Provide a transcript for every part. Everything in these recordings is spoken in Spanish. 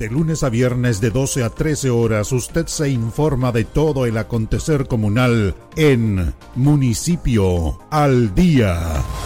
De lunes a viernes de 12 a 13 horas, usted se informa de todo el acontecer comunal en Municipio al Día.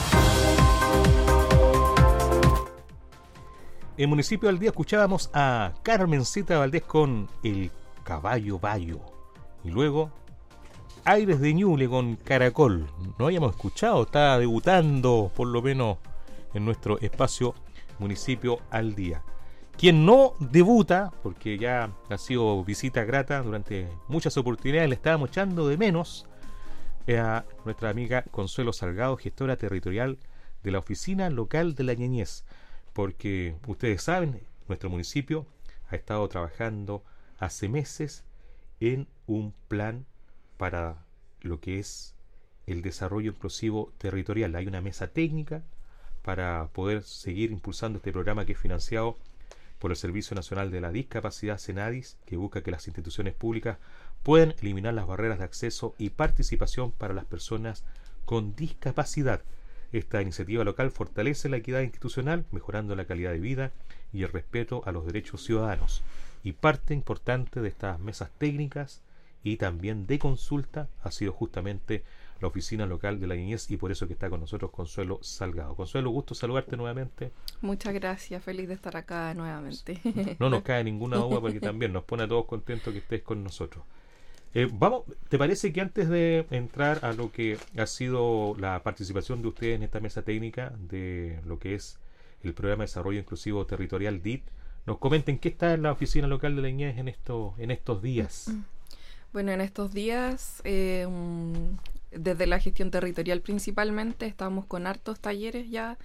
En Municipio al Día escuchábamos a Carmencita Valdés con El Caballo Bayo. Y luego Aires de Ñuble con Caracol. No habíamos escuchado, está debutando por lo menos en nuestro espacio Municipio al Día. Quien no debuta, porque ya ha sido visita grata durante muchas oportunidades, le estábamos echando de menos a nuestra amiga Consuelo Salgado, gestora territorial de la Oficina Local de la Ñeñez. Porque ustedes saben, nuestro municipio ha estado trabajando hace meses en un plan para lo que es el desarrollo inclusivo territorial. Hay una mesa técnica para poder seguir impulsando este programa que es financiado por el Servicio Nacional de la Discapacidad, SENADIS, que busca que las instituciones públicas puedan eliminar las barreras de acceso y participación para las personas con discapacidad. Esta iniciativa local fortalece la equidad institucional, mejorando la calidad de vida y el respeto a los derechos ciudadanos. Y parte importante de estas mesas técnicas y también de consulta ha sido justamente la Oficina Local de la Niñez, y por eso que está con nosotros Consuelo Salgado. Consuelo, gusto saludarte nuevamente. Muchas gracias, feliz de estar acá nuevamente. No nos cae ninguna duda porque también nos pone a todos contentos que estés con nosotros. ¿Te parece que antes de entrar a lo que ha sido la participación de ustedes en esta mesa técnica de lo que es el Programa de Desarrollo Inclusivo Territorial DIT, nos comenten qué está en la Oficina Local de la Niñez en estos días? Bueno, en estos días, desde la gestión territorial principalmente, estamos con hartos talleres ya.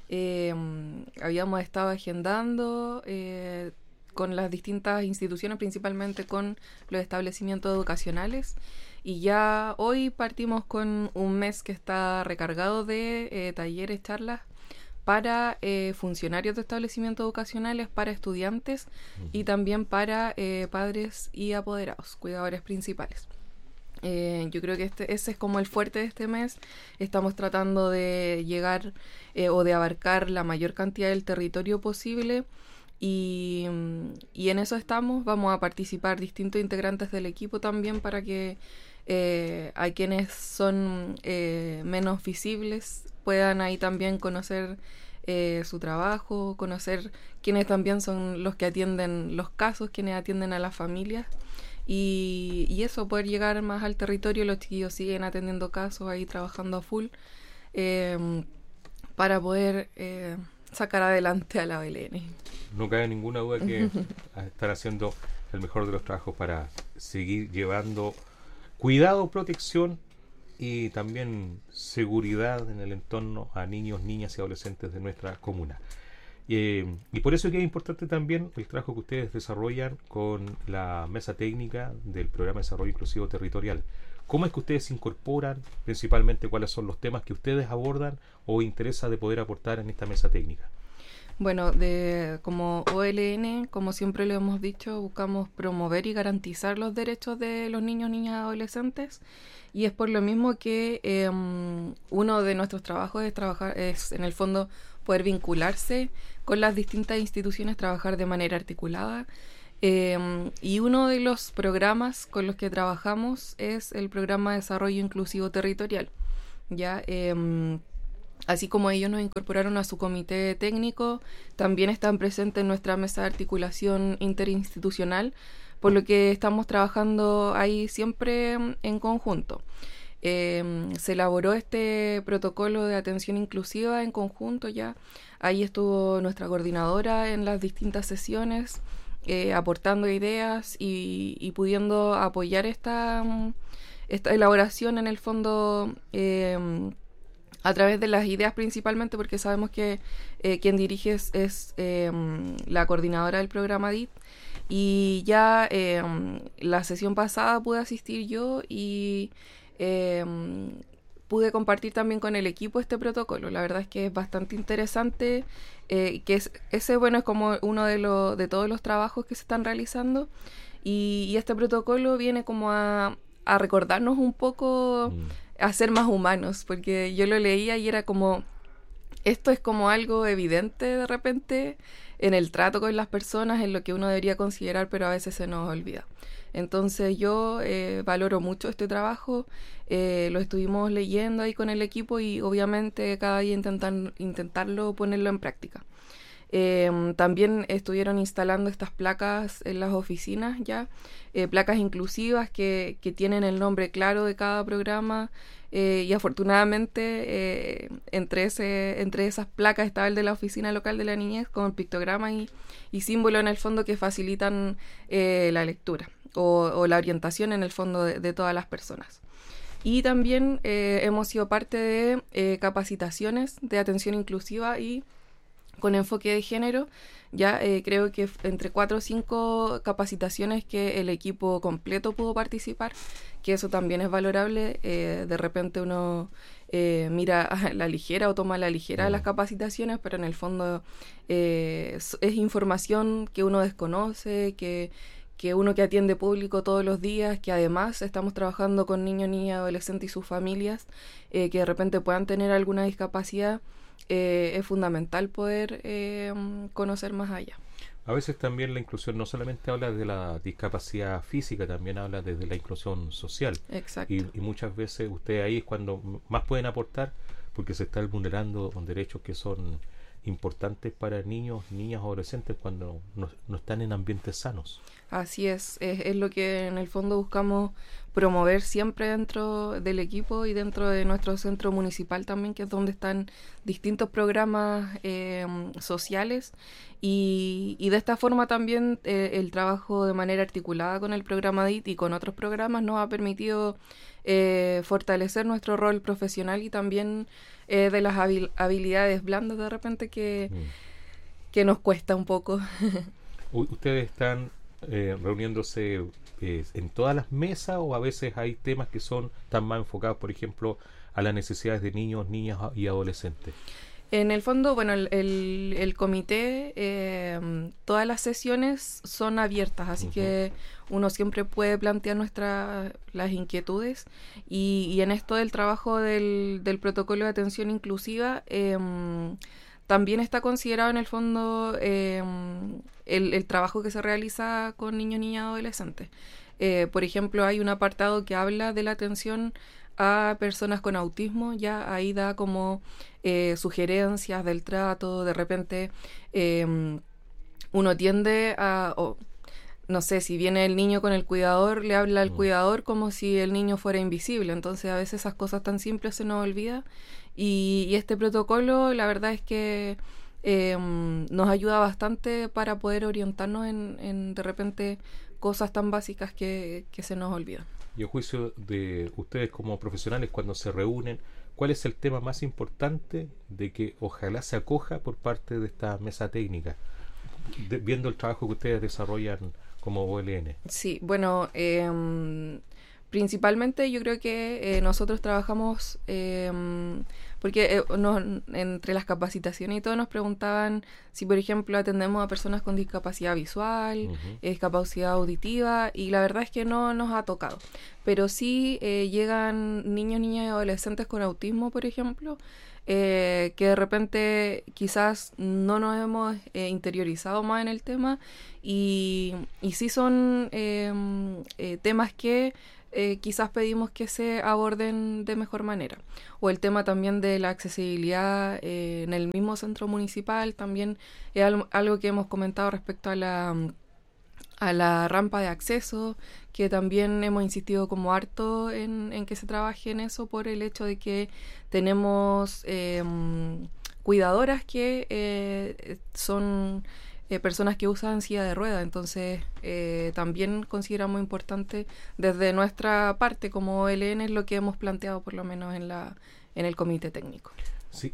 Habíamos estado agendando con las distintas instituciones, principalmente con los establecimientos educacionales, y ya hoy partimos con un mes que está recargado de talleres, charlas para funcionarios de establecimientos educacionales, para estudiantes y también para padres y apoderados, cuidadores principales. Yo creo que ese es como el fuerte de este mes. Estamos tratando de llegar o de abarcar la mayor cantidad del territorio posible. Y en eso estamos. Vamos a participar distintos integrantes del equipo también para que a quienes son menos visibles puedan ahí también conocer su trabajo, conocer quiénes también son los que atienden los casos, quienes atienden a las familias. Y eso, poder llegar más al territorio. Los chiquillos siguen atendiendo casos, ahí trabajando a full para poder sacar adelante a la OLN. No cabe ninguna duda que estar haciendo el mejor de los trabajos para seguir llevando cuidado, protección y también seguridad en el entorno a niños, niñas y adolescentes de nuestra comuna. Y por eso es que es importante también el trabajo que ustedes desarrollan con la mesa técnica del Programa de Desarrollo Inclusivo Territorial. ¿Cómo es que ustedes se incorporan? Principalmente, ¿cuáles son los temas que ustedes abordan o interesa de poder aportar en esta mesa técnica? Bueno, como OLN, como siempre lo hemos dicho, buscamos promover y garantizar los derechos de los niños, niñas y adolescentes, y es por lo mismo que uno de nuestros trabajos es en el fondo poder vincularse con las distintas instituciones, trabajar de manera articulada. Y uno de los programas con los que trabajamos es el Programa de Desarrollo Inclusivo Territorial. Ya, así como ellos nos incorporaron a su comité técnico, también están presentes en nuestra mesa de articulación interinstitucional, por lo que estamos trabajando ahí siempre en conjunto. Se elaboró este protocolo de atención inclusiva en conjunto ya. Ahí estuvo nuestra coordinadora en las distintas sesiones, aportando ideas y pudiendo apoyar esta elaboración en el fondo a través de las ideas principalmente, porque sabemos que quien dirige es la coordinadora del programa DIT, y ya la sesión pasada pude asistir yo y pude compartir también con el equipo este protocolo. La verdad es que es bastante interesante, ese bueno es como uno de todos los trabajos que se están realizando, y este protocolo viene como a recordarnos un poco a ser más humanos, porque yo lo leía y era como esto es como algo evidente de repente en el trato con las personas, en lo que uno debería considerar, pero a veces se nos olvida. Entonces yo valoro mucho este trabajo, lo estuvimos leyendo ahí con el equipo y obviamente cada día intentarlo ponerlo en práctica. También estuvieron instalando estas placas en las oficinas ya, placas inclusivas que tienen el nombre claro de cada programa, y afortunadamente entre esas placas estaba el de la oficina local de la niñez con pictogramas y símbolos en el fondo que facilitan la lectura o la orientación en el fondo de todas las personas. Y también hemos sido parte de capacitaciones de atención inclusiva y con enfoque de género. Ya creo que entre 4 o 5 capacitaciones que el equipo completo pudo participar, que eso también es valorable. De repente uno mira a la ligera o toma a la ligera las capacitaciones, pero en el fondo es información que uno desconoce, que uno que atiende público todos los días, que además estamos trabajando con niños, niñas, adolescentes y sus familias, que de repente puedan tener alguna discapacidad. Es fundamental poder conocer más allá. A veces también la inclusión no solamente habla de la discapacidad física, también habla desde la inclusión social. Exacto. Y muchas veces ustedes ahí es cuando más pueden aportar, porque se están vulnerando derechos que son importantes para niños, niñas o adolescentes cuando no están en ambientes sanos. Así es lo que en el fondo buscamos promover siempre dentro del equipo y dentro de nuestro centro municipal también, que es donde están distintos programas sociales y de esta forma también el trabajo de manera articulada con el programa DIT y con otros programas nos ha permitido fortalecer nuestro rol profesional y también de las habilidades blandas de repente que nos cuesta un poco. ¿Ustedes están reuniéndose en todas las mesas o a veces hay temas que están más enfocados, por ejemplo, a las necesidades de niños, niñas y adolescentes? En el fondo, bueno, el comité, todas las sesiones son abiertas, así que uno siempre puede plantear las inquietudes y en esto del trabajo del protocolo de atención inclusiva, también está considerado en el fondo el trabajo que se realiza con niños, niñas y adolescentes. Por ejemplo, hay un apartado que habla de la atención a personas con autismo, ya ahí da como sugerencias del trato, de repente uno tiende a, no sé, si viene el niño con el cuidador, le habla al cuidador como si el niño fuera invisible, entonces a veces esas cosas tan simples se nos olvida y este protocolo la verdad es que nos ayuda bastante para poder orientarnos en de repente cosas tan básicas que se nos olvidan. Y a juicio de ustedes como profesionales cuando se reúnen, ¿cuál es el tema más importante de que ojalá se acoja por parte de esta mesa técnica, viendo el trabajo que ustedes desarrollan como OLN? Sí, bueno, principalmente yo creo que nosotros trabajamos, porque entre las capacitaciones y todo nos preguntaban si, por ejemplo, atendemos a personas con discapacidad visual, discapacidad auditiva, y la verdad es que no nos ha tocado. Pero sí llegan niños, niñas y adolescentes con autismo, por ejemplo, que de repente quizás no nos hemos interiorizado más en el tema y sí son temas que quizás pedimos que se aborden de mejor manera. O el tema también de la accesibilidad en el mismo centro municipal, también es algo que hemos comentado respecto a la rampa de acceso, que también hemos insistido como harto en que se trabaje en eso por el hecho de que tenemos cuidadoras que son personas que usan silla de rueda, entonces también consideramos importante desde nuestra parte como OLN es lo que hemos planteado por lo menos en el comité técnico. Sí,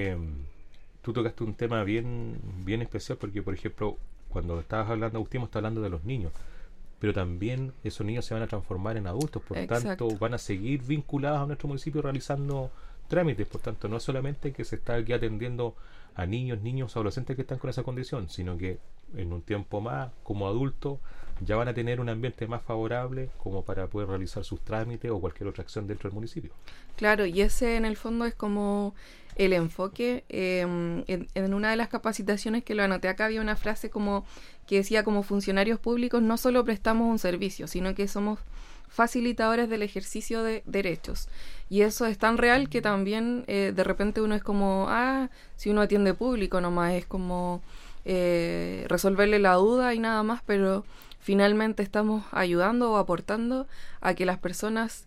tú tocaste un tema bien especial porque, por ejemplo, cuando estabas hablando de autismo, estás hablando de los niños, pero también esos niños se van a transformar en adultos, por tanto van a seguir vinculados a nuestro municipio realizando trámites, por tanto no es solamente que se está aquí atendiendo a niños, adolescentes que están con esa condición, sino que en un tiempo más, como adultos, ya van a tener un ambiente más favorable como para poder realizar sus trámites o cualquier otra acción dentro del municipio. Claro, y ese en el fondo es como el enfoque. En una de las capacitaciones que lo anoté acá había una frase como que decía: como funcionarios públicos no solo prestamos un servicio, sino que somos facilitadores del ejercicio de derechos. Y eso es tan real que también de repente uno es como, si uno atiende público nomás, es como resolverle la duda y nada más, pero finalmente estamos ayudando o aportando a que las personas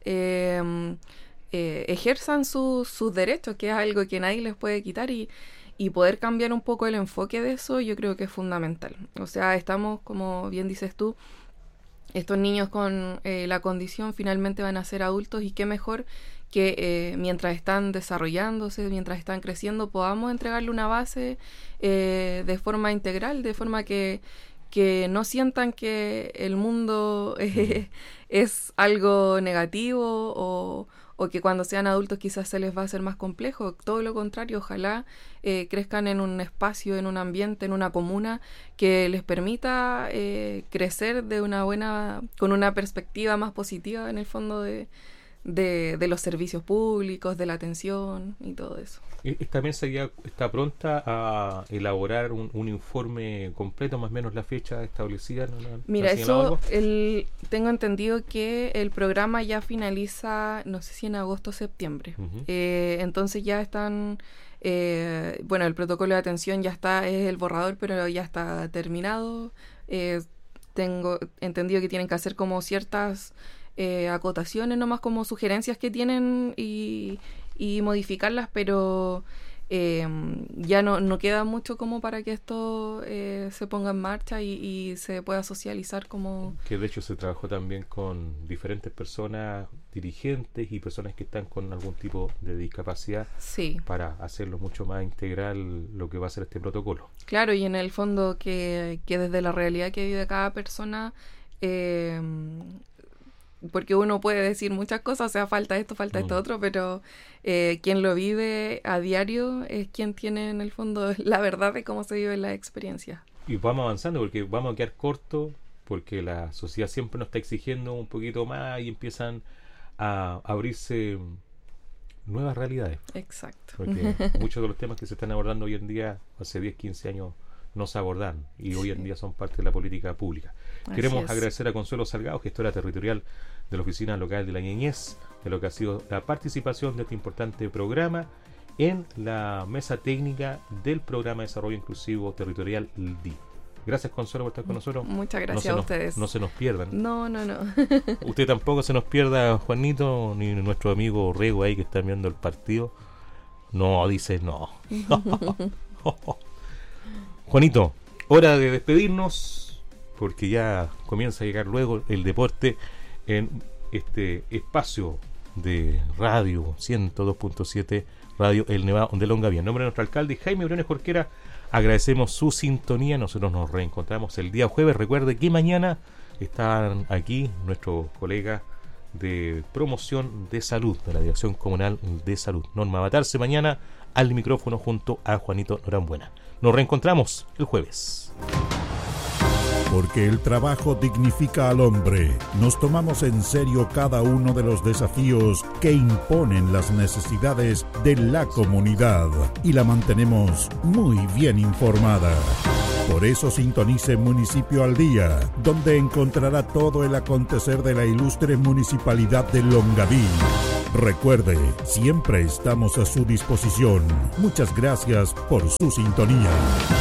ejerzan sus derechos, que es algo que nadie les puede quitar, y poder cambiar un poco el enfoque de eso yo creo que es fundamental. O sea, estamos, como bien dices tú, estos niños con la condición finalmente van a ser adultos, y qué mejor que mientras están desarrollándose, mientras están creciendo, podamos entregarle una base de forma integral, de forma que no sientan que el mundo es algo negativo o que cuando sean adultos quizás se les va a hacer más complejo. Todo lo contrario, ojalá crezcan en un espacio, en un ambiente, en una comuna que les permita crecer con una perspectiva más positiva en el fondo de los servicios públicos, de la atención y todo eso. Esta mesa ya está pronta a elaborar un informe completo, más o menos la fecha establecida. Mira, eso tengo entendido que el programa ya finaliza, no sé si en agosto o septiembre. Uh-huh. Entonces ya están, el protocolo de atención ya está, es el borrador, pero ya está terminado. Tengo entendido que tienen que hacer como ciertas acotaciones, nomás como sugerencias que tienen y modificarlas, pero ya no queda mucho como para que esto se ponga en marcha y se pueda socializar como... Que de hecho se trabajó también con diferentes personas, dirigentes y personas que están con algún tipo de discapacidad, sí, para hacerlo mucho más integral lo que va a ser este protocolo. Claro, y en el fondo que desde la realidad que vive cada persona, porque uno puede decir muchas cosas, o sea, falta esto otro, pero quien lo vive a diario es quien tiene en el fondo la verdad de cómo se vive la experiencia. Y vamos avanzando porque vamos a quedar cortos, porque la sociedad siempre nos está exigiendo un poquito más y empiezan a abrirse nuevas realidades. Exacto. Porque muchos de los temas que se están abordando hoy en día, hace 10, 15 años no se abordan y hoy en día son parte de la política pública. Queremos agradecer a Consuelo Salgado, gestora territorial de la Oficina Local de la Niñez, de lo que ha sido la participación de este importante programa en la mesa técnica del Programa de Desarrollo Inclusivo Territorial LDI. Gracias, Consuelo, por estar con nosotros. Muchas gracias a ustedes. No se nos pierdan. No. Usted tampoco se nos pierda, Juanito, ni nuestro amigo Rego ahí que está viendo el partido. No, dice no. Juanito, hora de despedirnos, porque ya comienza a llegar luego el deporte en este espacio de radio 102.7 Radio El Nevado de Longaví. En nombre de nuestro alcalde Jaime Briones Jorquera, agradecemos su sintonía. Nosotros nos reencontramos el día jueves. Recuerde que mañana están aquí nuestros colegas de promoción de salud de la Dirección Comunal de Salud, Norma Batarse, mañana al micrófono junto a Juanito Norambuena. Nos reencontramos el jueves. Porque el trabajo dignifica al hombre, nos tomamos en serio cada uno de los desafíos que imponen las necesidades de la comunidad y la mantenemos muy bien informada. Por eso sintonice Municipio al Día, donde encontrará todo el acontecer de la ilustre municipalidad de Longaví. Recuerde, siempre estamos a su disposición. Muchas gracias por su sintonía.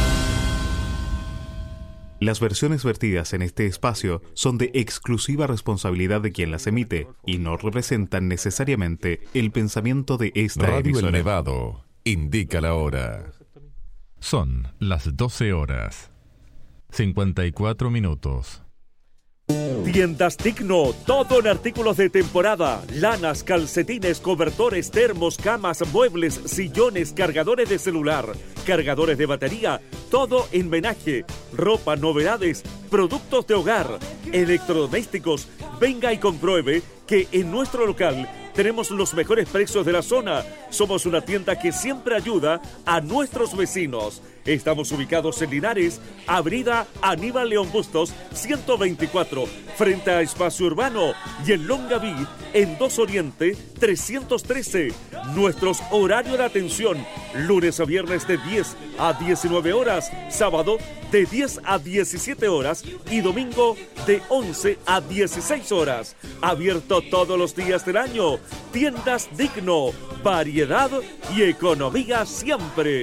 Las versiones vertidas en este espacio son de exclusiva responsabilidad de quien las emite y no representan necesariamente el pensamiento de esta Radio emisora. El Nevado indica la hora. Son las 12 horas, 54 minutos. Tiendas Digno, todo en artículos de temporada, lanas, calcetines, cobertores, termos, camas, muebles, sillones, cargadores de celular, cargadores de batería, todo en menaje, ropa, novedades, productos de hogar, electrodomésticos. Venga y compruebe que en nuestro local tenemos los mejores precios de la zona. Somos una tienda que siempre ayuda a nuestros vecinos. Estamos ubicados en Linares, Avenida Aníbal León Bustos, 124, frente a Espacio Urbano, y en Longaví, en 2 Oriente, 313. Nuestros horarios de atención, lunes a viernes de 10 a 19 horas, sábado de 10 a 17 horas y domingo de 11 a 16 horas. Abierto todos los días del año. Tiendas Digno, variedad y economía siempre.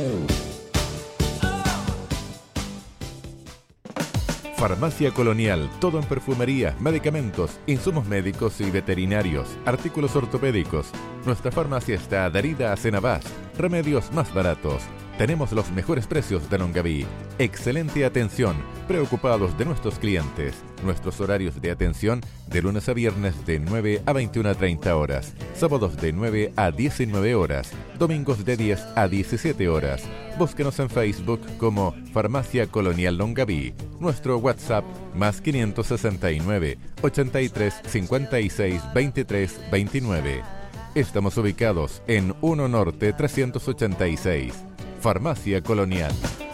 Farmacia Colonial, todo en perfumería, medicamentos, insumos médicos y veterinarios, artículos ortopédicos. Nuestra farmacia está adherida a Senabast, remedios más baratos. Tenemos los mejores precios de Longaví. Excelente atención, preocupados de nuestros clientes. Nuestros horarios de atención de lunes a viernes de 9 a 21:30 horas, sábados de 9 a 19 horas, domingos de 10 a 17 horas. Búsquenos en Facebook como Farmacia Colonial Longaví. Nuestro WhatsApp más 569 83 56 23 29. Estamos ubicados en 1 Norte 386. Farmacia Colonial.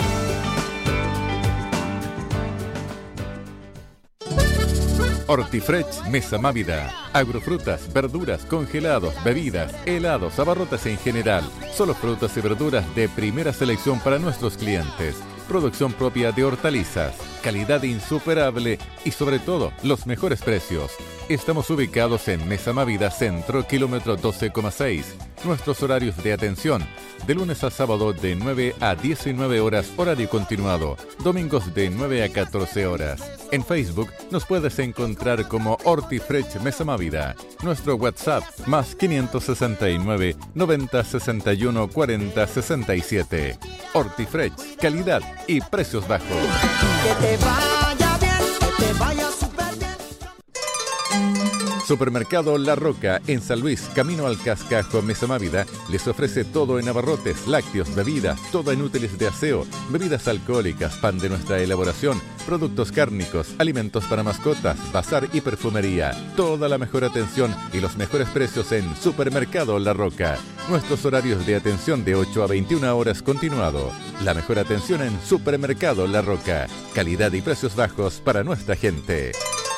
Hortifresh Mesa Mávida. Agrofrutas, verduras, congelados, bebidas, helados, abarrotes en general. Solo frutas y verduras de primera selección para nuestros clientes. Producción propia de hortalizas. Calidad insuperable y sobre todo los mejores precios. Estamos ubicados en Mesa Mávida Centro, kilómetro 12,6. Nuestros horarios de atención, de lunes a sábado de 9 a 19 horas, horario continuado. Domingos de 9 a 14 horas. En Facebook nos puedes encontrar como Hortifresh Mesa Mávida. Nuestro WhatsApp más 569 90 61 40 67. Hortifresh, calidad y precios bajos. Que te vaya bien, que te vaya súper bien. Supermercado La Roca, en San Luis, camino al Cascajo, Mesa Mávida, les ofrece todo en abarrotes, lácteos, bebidas, todo en útiles de aseo, bebidas alcohólicas, pan de nuestra elaboración, productos cárnicos, alimentos para mascotas, bazar y perfumería. Toda la mejor atención y los mejores precios en Supermercado La Roca. Nuestros horarios de atención de 8 a 21 horas continuado. La mejor atención en Supermercado La Roca. Calidad y precios bajos para nuestra gente.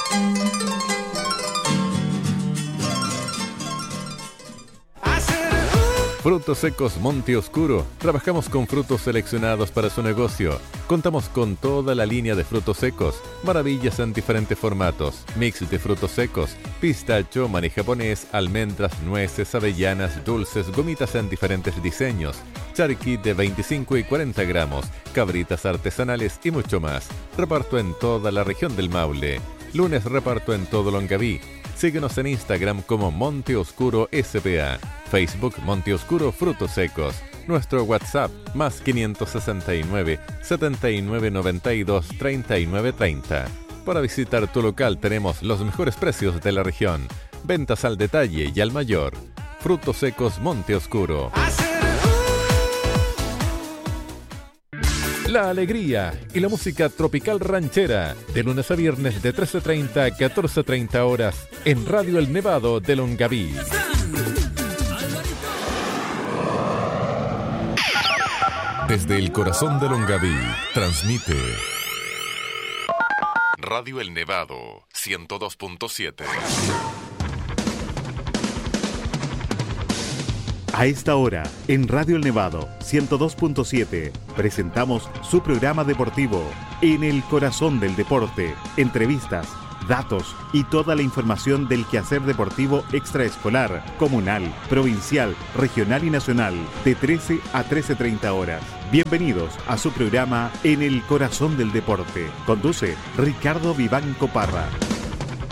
Frutos secos Monte Oscuro. Trabajamos con frutos seleccionados para su negocio. Contamos con toda la línea de frutos secos, maravillas en diferentes formatos, mix de frutos secos, pistacho, maní japonés, almendras, nueces, avellanas, dulces, gomitas en diferentes diseños, charqui de 25 y 40 gramos, cabritas artesanales y mucho más. Reparto en toda la región del Maule. Lunes reparto en todo Longaví. Síguenos en Instagram como Monte Oscuro SPA, Facebook Monte Oscuro Frutos Secos, nuestro WhatsApp más 569 79 92 39 30. Para visitar tu local tenemos los mejores precios de la región, ventas al detalle y al mayor. Frutos Secos Monte Oscuro. La alegría y la música tropical ranchera, de lunes a viernes de 13:30 a 14:30 horas, en Radio El Nevado de Longaví. Desde el corazón de Longaví, transmite Radio El Nevado, 102.7. A esta hora, en Radio El Nevado, 102.7, presentamos su programa deportivo, En el Corazón del Deporte. Entrevistas, datos y toda la información del quehacer deportivo extraescolar, comunal, provincial, regional y nacional, de 13 a 13:30 horas. Bienvenidos a su programa En el Corazón del Deporte. Conduce Ricardo Vivanco Parra.